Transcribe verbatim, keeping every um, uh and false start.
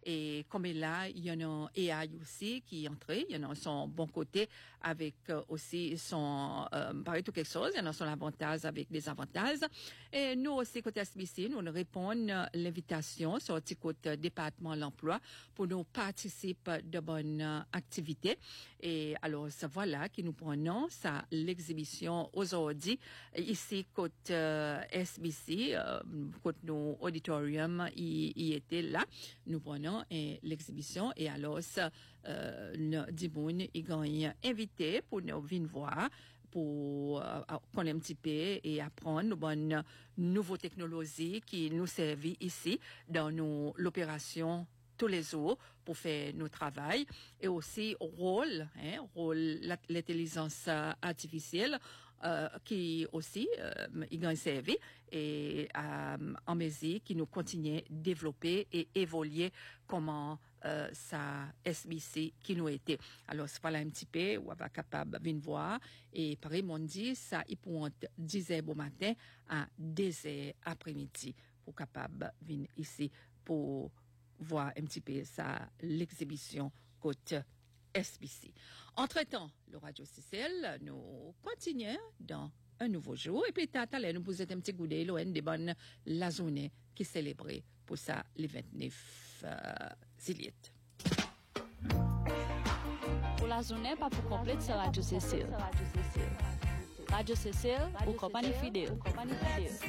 Et comme là, il y en a A I aussi qui est entré, il y en a son bon côté avec euh, aussi son, euh, pareil tout quelque chose, il y en a son avantage avec des avantages. Et nous aussi, côté S B C, nous répondons à l'invitation sur le côté département de l'emploi pour nous participer de bonnes euh, activités. Et alors, ça voilà qui nous prenons, ça, l'exhibition aujourd'hui, ici, côté euh, S B C, euh, côté nos auditorium, il, il était là. Nous prenons et l'exhibition et alors ça, euh, le Dimoun, il gagne invité pour nous venir voir pour euh, connaître un petit peu et apprendre nos bonnes nouvelles technologies qui nous servent ici dans nos l'opération tous les jours pour faire nos travail et aussi rôle hein rôle l'intelligence artificielle euh, qui aussi euh, il gagne servi et euh, en mesure qui nous continue développer et évoluer comment euh, ça S B C qui nous était. Alors c'est pas là un petit peu ou va capable venir voir et pareil mon dit ça il pointe dix heures au matin à deux heures après-midi pour capable venir ici pour voir un petit peu ça, l'exhibition côté S B C. Entre-temps, le Radio C C L, nous continuons dans un nouveau jour. Et puis, tata, nous vous êtes un petit coup d'œil, l'O N des bonnes, la journée qui est célébrée pour ça, les vingt-neuf juillet. Pour la journée, pas pour compléter sur Radio C C L. Radio C C L, ou compagnie fidèle.